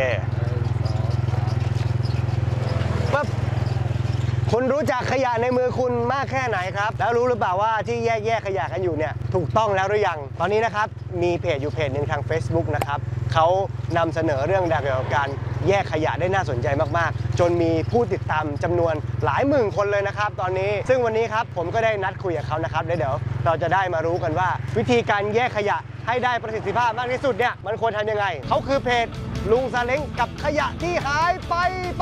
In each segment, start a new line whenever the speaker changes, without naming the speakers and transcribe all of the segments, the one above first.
ปั๊บคุณรู้จักขยะในมือคุณมากแค่ไหนครับแล้วรู้หรือเปล่าว่าที่แยกขยะกันอยู่เนี่ยถูกต้องแล้วหรือยังตอนนี้นะครับมีเพจอยู่เพจหนึ่งทาง Facebook นะครับเขานำเสนอเรื่องเกี่ยวกับการแยกขยะได้น่าสนใจมากๆจนมีผู้ติดตามจำนวนหลายหมื่นคนเลยนะครับตอนนี้ซึ่งวันนี้ครับผมก็ได้นัดคุยกับเขานะครับเดี๋ยวเราจะได้มารู้กันว่าวิธีการแยกขยะให้ได้ประสิทธิภาพมากที่สุดเนี่ยมันควรทำยังไงเขาคือเพจลุงซาเล้งกับขยะที่หายไป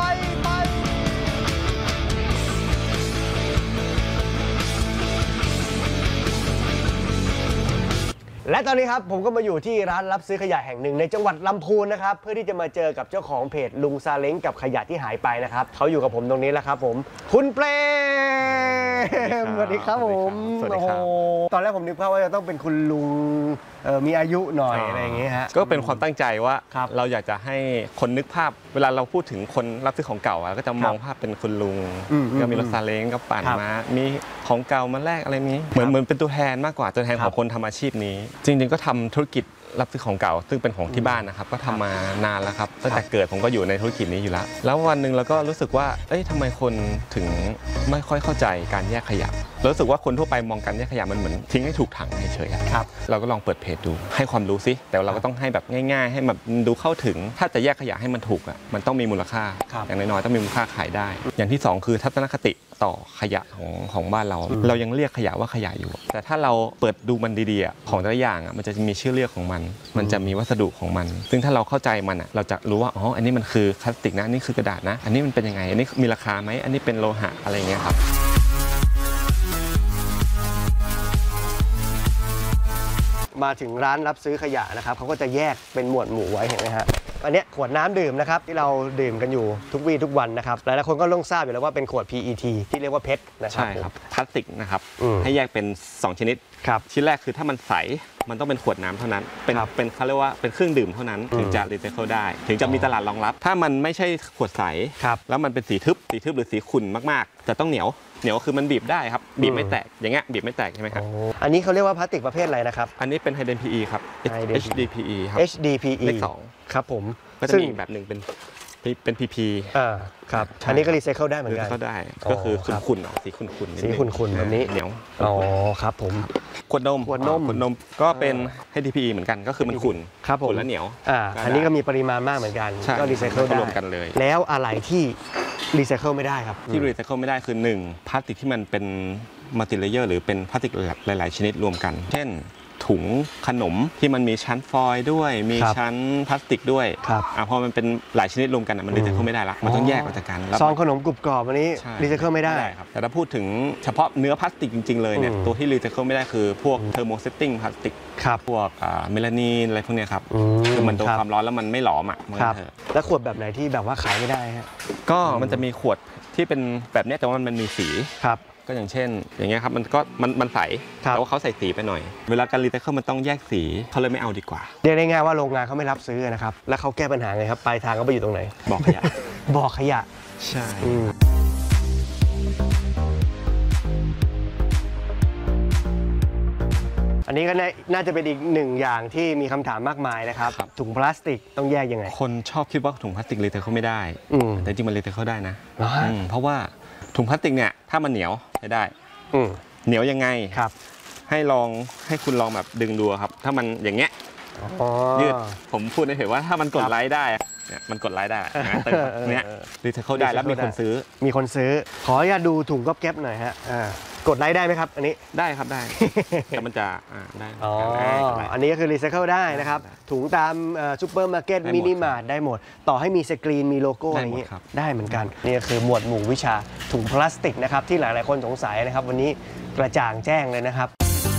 และตอนนี้ครับผมก็มาอยู่ที่ร้านรับซื้อขยะแห่งหนึ่งในจังหวัดลำพูนนะครับเพื่อที่จะมาเจอกับเจ้าของเพจลุงซาเล้งกับขยะที่หายไปนะครับเขาอยู่กับผมตรงนี้แล้วครับผมคุณเปรมสวัสดีครับผมสวัสดีครับตอนแรกผมนึกภาพว่าจะต้องเป็นคุณลุงมีอายุหน่อยอะไรอย่างเงี้ยฮะ
ก็เป็นความตั้งใจว่าเราอยากจะให้คนนึกภาพเวลาเราพูดถึงคนรับซื้อของเก่าก็จะมองภาพเป็นคุณลุงก็มีรถซาเล้งก็ปั่นมามีของเก่ามาแลกอะไรนี้เหมือนเป็นตัวแทนมากกว่าตัวแทนของคนทำอาชีพนี้จริงๆก็ทำธุรกิจรับซื้อของเก่าซึ่งเป็นของที่บ้านนะครับก็ทำมานานแล้วครับตั้งแต่เกิดผมก็อยู่ในธุรกิจนี้อยู่แล้ววันหนึ่งเราก็รู้สึกว่าทำไมคนถึงไม่ค่อยเข้าใจการแยกขยะรู้สึกว่าคนทั่วไปมองการแยกขยะมันเหมือนทิ้งให้ถูกถังเฉยๆครับเราก็ลองเปิดเพจดูให้ความรู้สิแต่เราก็ต้องให้แบบง่ายๆให้แบบดูเข้าถึงถ้าจะแยกขยะให้มันถูกมันต้องมีมูลค่าอย่างน้อยๆต้องมีมูลค่าขายได้อย่างที่2คือทัศนคติต่อขยะของบ้านเรายังเรียกขยะว่าขยะอยู่แต่ถ้าเราเปิดดูมันดีๆของแต่ละอย่างมันจะมีชื่อเรียกของมันจะมีวัสดุของมันซึ่งถ้าเราเข้าใจมันเราจะรู้ว่าอันนี้มันคือพลาสติกนะอันนี้คือกระดาษนะอันนี้มันเป็นยังไงอันนี้มีราคาไหมอันนี้เป็นโลหะอะไรอย่างเงี้ยครับ
มาถึงร้านรับซื้อขยะนะครับเขาก็จะแยกเป็นหมวดหมู่ไว้เห็นไหมฮะอันนี้ขวดน้ำดื่มนะครับที่เราดื่มกันอยู่ทุกวี่ทุกวันนะครับหลายๆคนก็ต้องทราบอยู่แล้วว่าเป็นขวด PET ที่เรียกว่าเพชรนะครับ
ใช่ครับพลาสติกนะครับให้แยกเป็น2ชนิดชิ้นแรกคือถ้ามันใสมันต้องเป็นขวดน้ำเท่านั้นเป็นเขาเรียกว่าเป็นเครื่องดื่มเท่านั้นถึงจะรีไซเคิลได้ถึงจะมีตลาดรองรับถ้ามันไม่ใช่ขวดใสแล้วมันเป็นสีทึบหรือสีขุ่นมากๆแต่ต้องเหนียวคือมันบีบได้ครับบีบไม่แตกอย่างเงี้ยบีบไม่แตกใช่ไหมครับ
อันนี้เขาเรียกว่าพลาสติกประเภทอะไรนะครับ
อันนี้เป็นไฮเดรน PE ครับ HDPE ครับ
HDPE
เลข2
ครับผม
ก็จะมีแบบหนึ่งเป็น PP
ครับอันนี้ก็รีไซเคิลได้เหมือนกัน
ก็ได้ก็คือขุ่นๆสีขุ่น
สีขุ่นแบบนี้
เหนียว
ครับผม
ขวดนมก็เป็น HDPE เหมือนกันก็คือมันขุ่นและเหนียว
อันนี้ก็มีปริมาณมากเหมือนกันก็รีไซเคิลได้
รวมกันเลย
แล้วอะไรที่รีไซเคิลไม่ได้ครับ
ที่รีไซเคิลไม่ได้คือ1พลาสติกที่มันเป็นมัลติเลเยอร์หรือเป็นพลาสติกหลายๆชนิดรวมกันเช่นถุงขนมที่มันมีชั้นฟอยล์ด้วยมีชั้นพลาสติกด้วยพอมันเป็นหลายชนิดรวมกันมันรีไซเคิลไม่ได้ละมันต้องแยกออกจากกัน
ซองขนมกรุบกรอบอันนี้รีไซเคิลไม่ได้
ครับแต่ถ้าพูดถึงเฉพาะเนื้อพลาสติกจริงๆเลยเนี่ยตัวที่รีไซเคิลไม่ได้คือพวกเทอร์โมเซตติ้งพลาสติกพวกเมลานีนอะไรพวกนี้ครับคือมันโดนความร้อนแล้วมันไม่หลอม
แล้วขวดแบบไหนที่แบบว่าขายไม่ได้ฮะ
ก็มันจะมีขวดที่เป็นแบบนี้แต่ว่ามันมีสีก็อย่างเช่นอย่างเงี้ยครับมันใสแต่ว่าเขาใส่สีไปหน่อยเวลาการรีไซเคิลมันต้องแยกสีเขาเลยไม่เอาดีกว่า
เรียกได้ง่ายว่าโรงงานเขาไม่รับซื้อนะครับแล้วเขาแก้ปัญหาไงครับปลายทางเขาไปอยู่ตรงไหน
บ่อขยะ
บ่อขยะ
ใช่
อันนี้ก็น่าจะเป็นอีกหนึ่งอย่างที่มีคำถามมากมายนะครับถุงพลาสติกต้องแยกยังไง
คนชอบคิดว่าถุงพลาสติกรีไซเคิลไม่ได้แต่จริงมันรีไซเคิลได้นะเพราะว่าถุงพลาสติกเนี่ยถ้ามันเหนียวใช้ได้เหนียวยังไงให้คุณลองแบบดึงดูครับถ้ามันอย่างเงี้ยยืดผมพูดให้เห็นว่าถ้ามันกดไลค์ได้เนี่ยมันกดไลค์ได้เนี่ยรีไซเคิลได้แล้วมีคนซื้อ
ขออนุญาตดูถุงก๊อบแก๊บหน่อยฮะกดไลค์ได้ไหมครับอันนี้
ได้ครับได้แต่มันจะได้
อันนี้ก็คือรีไซเคิลได้นะครับถุงตามซูเปอร์มาร์เก็ตมินิมาร์ทได้หมดต่อให้มีสกรีนมีโลโก้อะไรอย่างนี้ได้เหมือนกันนี่คือหมวดหมู่วิชาถุงพลาสติกนะครับที่หลายๆคนสงสัยนะครับวันนี้กระจ่างแจ้งเลยนะครับ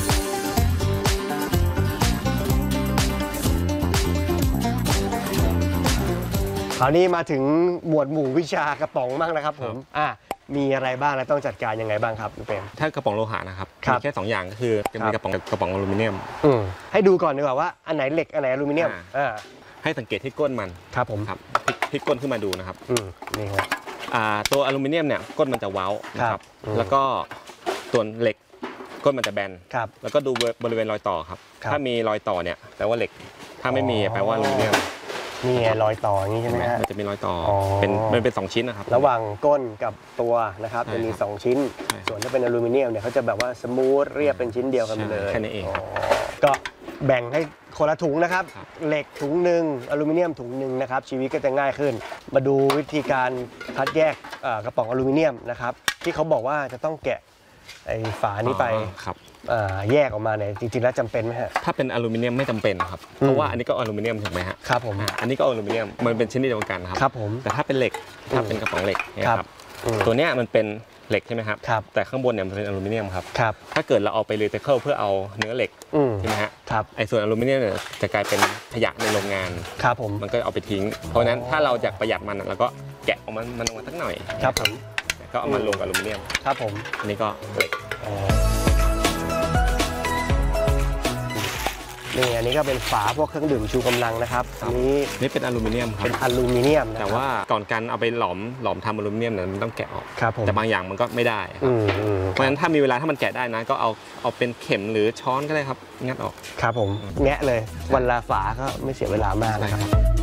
คราวนี้มาถึงหมวดหมู่วิชากระป๋องบ้างนะครับผมมีอะไรบ้างและต้องจัดการยังไงบ้างครับคุณเปรม
ถ้ากระป๋องโลหะนะครับมีแค่2อย่างก็คือจะมีกระป๋องอลูมิเนียม
ให้ดูก่อนดีกว่าว่าอันไหนเหล็กอันไหนอลูมิเนียม
ให้สังเกตที่ก้นมัน
ครับผม
พลิกก้นขึ้นมาดูนะครับ
นี่ครับ
ตัวอลูมิเนียมเนี่ยก้นมันจะเว้านะครับแล้วก็ตัวเหล็กก้นมันจะแบนแล้วก็ดูบริเวณรอยต่อครับถ้ามีรอยต่อเนี่ยแปลว่าเหล็กถ้าไม่มีแปลว่าอลูมิเนียม
นี่ไงรอยต่ออย่างนี้ใช่ไหมฮะ
มันจะมีรอยต่อ
อ๋อ
มันเป็น2ชิ้นนะครับ
ระหว่างก้นกับตัวนะครับจะมี2ชิ้น
ใช่
ส่วนถ้าเป็นอลูมิเนียมเนี่ยเขาจะแบบว่าสมูทเรียบเป็นชิ้นเดียวกันไปเลย
แค่นี้เอง
ก็แบ่งให้คนละถุงนะครับ
ครับ
เหล็กถุงหนึ่งอลูมิเนียมถุงหนึ่งนะครับชีวิตก็จะง่ายขึ้น มาดูวิธีการคัดแยกกระป๋องอลูมิเนียมนะครับที่เขาบอกว่าจะต้องแกะไอ้ฝานี้ไป
ครับ
แยกออกมาเนี่ยจริงๆแล้วจำเป็นไหมฮะ
ถ้าเป็นอลูมิเนียมไม่จำเป็นครับเพราะว่าอันนี้ก็อลูมิเนียมถูกไหมฮะ
ครับผม
อันนี้ก็อลูมิเนียมมันเป็นชิ้นเดียวกันครับ
ครับผม
แต่ถ้าเป็นเหล็กถ้าเป็นกระป๋องเหล็กเนี่ย
ครับ
ครับ
อืม
ตัวเนี้ยมันเป็นเหล็กใช่ไหมครับ
ครับ
แต่ข้างบนเนี่ยมันเป็นอลูมิเนียมครับ
ครับ
ถ้าเกิดเราเอาไปรีไซเคิลเพื่อเอาเนื้อเหล็ก ใช่ไหมฮะ
ครับ
ไอ้ส่วนอลูมิเนียมเนี่ยจะกลายเป็นขยะในโรงงาน
ครับผม
มันก็เอาไปทิ้ง เพราะฉะนั้นถ้าเราอยากประหยัดมันเราก็แกะออกมันออกมาสักหน่อย
ครับผม
ก็เอามารวมกับอลูมิเนียม
ครับผม
อันนี้ก็เหล็ก
นี่อันนี้ก็เป็นฝาพวกเครื่องดื่มชูกำลังนะครับอันนี้
นี่เป็นอลูมิเนียมครับ
เป็นอลูมิเนียมนะ
แต่ว่าก่อนการเอาไปหลอมทำอลูมิเนียมเนี่ยมันต้องแกะออก
ครับผม
แต่บางอย่างมันก็ไม่ได้ครับเพราะฉะนั้นถ้ามีเวลาถ้ามันแกะได้นะก็เอาเป็นเข็มหรือช้อนก็ได้ครับงัดออก
ครับผมแงะเลยวันละฝาก็ไม่เสียเวลามากนะครับ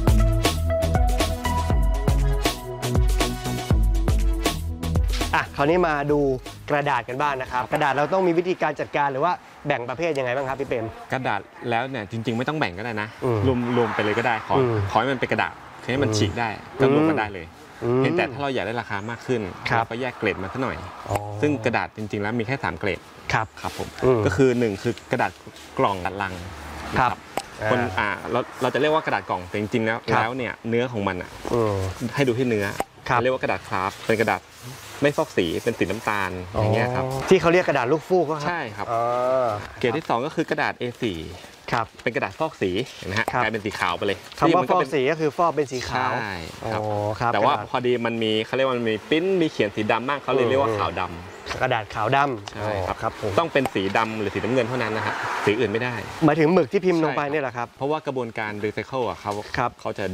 คราวนี้มาดูกระดาษกันบ้างนะครับกระดาษเราต้องมีวิธีการจัดการหรือว่าแบ่งประเภทยังไงบ้างครับพี่เปรม
กระดาษแล้วเนี่ยจริงๆไม่ต้องแบ่งก็ได้นะ
อืม
รวมไปเลยก็ได้ขอให้มันเป็นกระดาษให้มันฉีกได้ก็รวมกันได้เลยเพียงแต่ถ้าเราอยากได้ราคามากขึ้น
ครับ
เราก็แยกเกรดมาสักหน่อย
อ๋อ
ซึ่งกระดาษจริงๆแล้วมีแค่3เกรด
ครับ
ครับผม
อืม
ก็คือ1คือกระดาษกล่องกัดลังนะครับ คนเราจะเรียกว่ากระดาษกล่องแต่จริงๆแล้วเนี่ยเนื้อของมันอ่ะ ให้ดูที่เนื้อ
ครับ
เรียกว่ากระดาษคราฟต์เป็นกระดาษไม่ฟอกสีเป็นสีน้ำตาลอย่างเงี้ยครับ
ที่เขาเรียกกระดาษลูกฟูกก็ครับ
ใช่ครับ
อ๋อ
เกรดที่2ก็คือกระดาษ A4
ครับ
เป็นกระดาษฟอกสีเห็นไหมฮะ
ครับ
กลายเป็นสีขาวไปเลย
คำว่า
ซึ่ง
ฟ
น
อก
เป็น
สีก็คือฟอกเป็นสีขาว
ใช่ครับ
อ๋อครับ
แต่ว่าก
ระดษ
พอดีมันมีเขาเรียกว่ามันมีปริ้นมีเขียนสีดำมากเขาเลยเรียกว่าขาวดำ
กระดาษขาวดำ
ใช่ครับ
ครับผม
ต้องเป็นสีดำหรือสีน้ำเงินเท่านั้นนะครับสีอื่นไม่ได้
หมายถึงหมึกที่พิมพ์ลงไป
ใช่ครับ
เนี่ยแหละครับ
เพราะว่ากระบวนการรีไซเคิลอ่ะเขา
ครับ
เขาจะ